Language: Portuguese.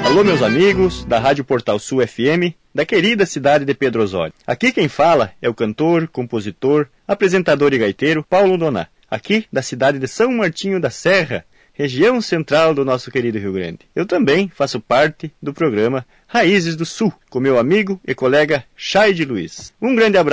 Alô, meus amigos da Rádio Portal Sul FM, da querida cidade de Pedro Osório. Aqui quem fala é o cantor, compositor, apresentador e gaiteiro Paulo Doná, aqui da cidade de São Martinho da Serra, região central do nosso querido Rio Grande. Eu também faço parte do programa Raízes do Sul, com meu amigo e colega Chay de Luiz. Um grande abraço.